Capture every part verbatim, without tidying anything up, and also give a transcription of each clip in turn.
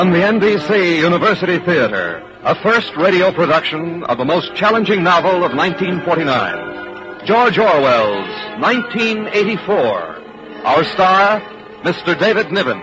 From the N B C University Theater, a first radio production of the most challenging novel of nineteen forty-nine, George Orwell's nineteen eighty-four. Our star, Mister David Niven.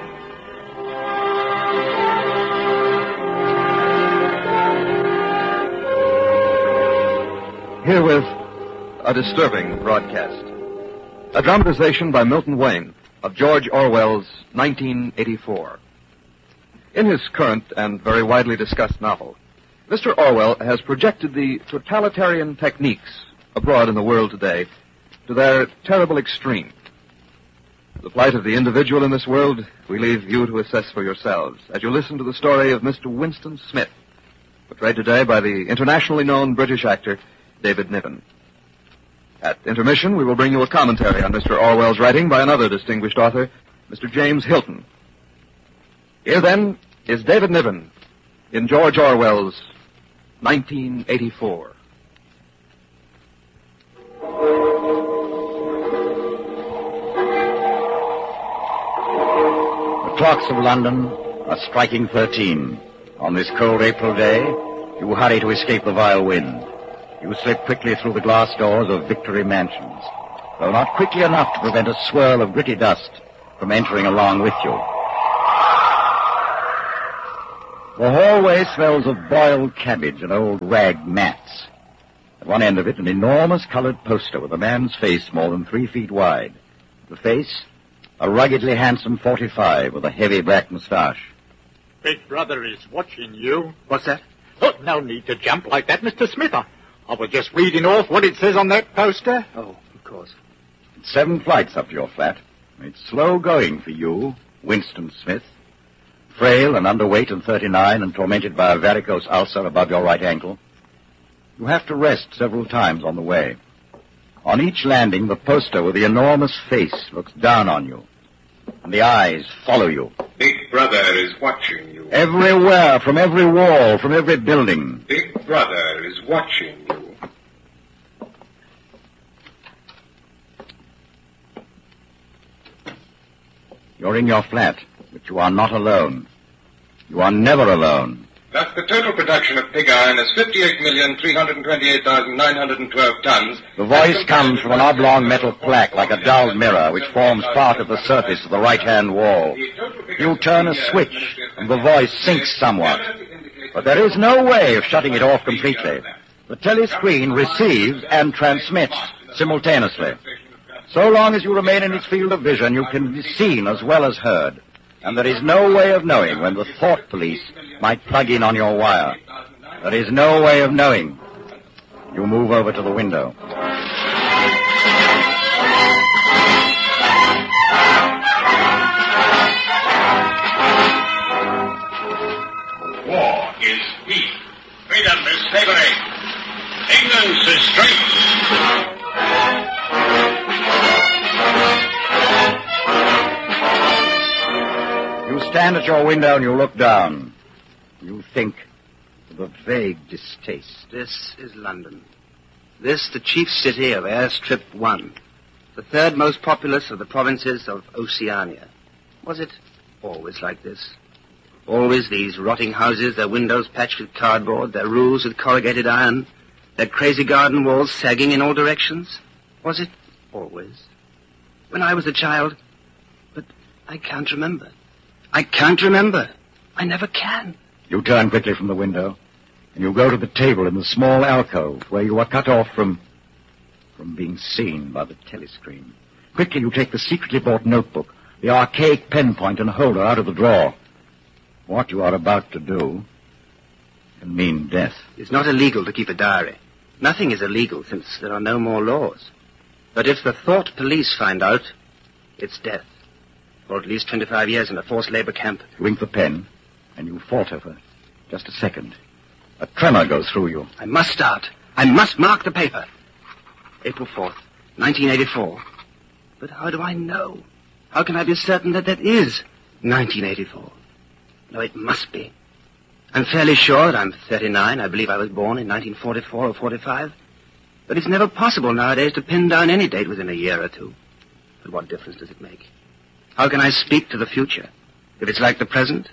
Herewith, a disturbing broadcast. A dramatization by Milton Wayne of George Orwell's nineteen eighty-four. In his current and very widely discussed novel, Mister Orwell has projected the totalitarian techniques abroad in the world today to their terrible extreme. The plight of the individual in this world we leave you to assess for yourselves as you listen to the story of Mister Winston Smith, portrayed today by the internationally known British actor David Niven. At intermission, we will bring you a commentary on Mister Orwell's writing by another distinguished author, Mister James Hilton. Here, then, is David Niven in George Orwell's nineteen eighty-four. The clocks of London are striking thirteen. On this cold April day, you hurry to escape the vile wind. You slip quickly through the glass doors of Victory Mansions, though not quickly enough to prevent a swirl of gritty dust from entering along with you. The hallway smells of boiled cabbage and old rag mats. At one end of it, an enormous colored poster with a man's face more than three feet wide. The face, a ruggedly handsome forty-five with a heavy black mustache. Big Brother is watching you. What's that? Oh, no need to jump like that, Mister Smith. I, I was just reading off what it says on that poster. Oh, of course. It's seven flights up to your flat. It's slow going for you, Winston Smith. Frail and underweight and thirty-nine and tormented by a varicose ulcer above your right ankle. You have to rest several times on the way. On each landing, the poster with the enormous face looks down on you, and the eyes follow you. Big Brother is watching you. Everywhere, from every wall, from every building. Big Brother is watching you. You're in your flat, but you are not alone. You are never alone. Thus, the total production of pig iron is fifty-eight million, three hundred twenty-eight thousand, nine hundred twelve tons. The voice comes from an oblong metal plaque like a dull mirror which forms part of the surface of the right-hand wall. You turn a switch, and the voice sinks somewhat. But there is no way of shutting it off completely. The telescreen receives and transmits simultaneously. So long as you remain in its field of vision, you can be seen as well as heard. And there is no way of knowing when the thought police might plug in on your wire. There is no way of knowing. You move over to the window. War is peace. Freedom is slavery. Ignorance is strength. You stand at your window and you look down. You think with a vague distaste. This is London. This, the chief city of Airstrip One, the third most populous of the provinces of Oceania. Was it always like this? Always these rotting houses, their windows patched with cardboard, their roofs with corrugated iron, their crazy garden walls sagging in all directions? Was it always? When I was a child? But I can't remember. I can't remember. I never can. You turn quickly from the window, and you go to the table in the small alcove where you are cut off from... from being seen by the telescreen. Quickly you take the secretly bought notebook, the archaic pen point and holder out of the drawer. What you are about to do can mean death. It's not illegal to keep a diary. Nothing is illegal since there are no more laws. But if the thought police find out, it's death. For at least twenty-five years in a forced labor camp. You ink the pen, and you falter for just a second. A tremor goes through you. I must start. I must mark the paper. April fourth, nineteen eighty-four. But how do I know? How can I be certain that that is nineteen eighty-four? No, it must be. I'm fairly sure that I'm thirty-nine. I believe I was born in nineteen forty-four or forty-five. But it's never possible nowadays to pin down any date within a year or two. But what difference does it make? How can I speak to the future? If it's like the present,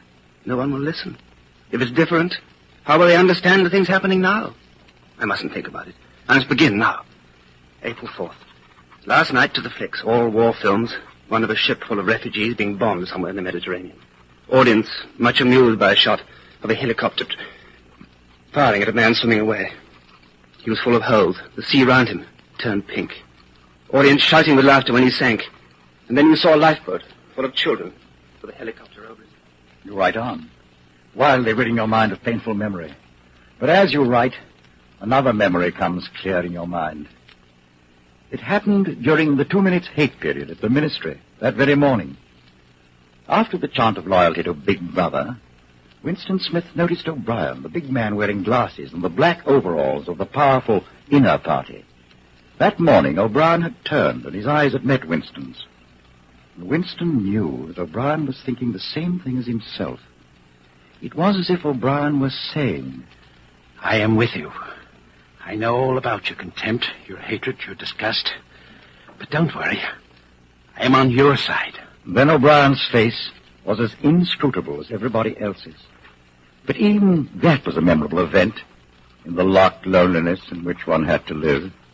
No one will listen. If it's different, how will they understand the things happening now? I mustn't think about it. I must begin now. April fourth. Last night to the flicks, all war films. One of a ship full of refugees being bombed somewhere in the Mediterranean. Audience much amused by a shot of a helicopter firing at a man swimming away. He was full of holes. The sea round him turned pink. Audience shouting with laughter when he sank. And then you saw a lifeboat full of children with a helicopter over it. You write on, wildly ridding your mind of painful memory. But as you write, another memory comes clear in your mind. It happened during the two minutes hate period at the ministry that very morning. After the chant of loyalty to Big Brother, Winston Smith noticed O'Brien, the big man wearing glasses and the black overalls of the powerful inner party. That morning, O'Brien had turned, and his eyes had met Winston's. And Winston knew that O'Brien was thinking the same thing as himself. It was as if O'Brien was saying, I am with you. I know all about your contempt, your hatred, your disgust. But don't worry. I am on your side. Then O'Brien's face was as inscrutable as everybody else's. But even that was a memorable event in the locked loneliness in which one had to live.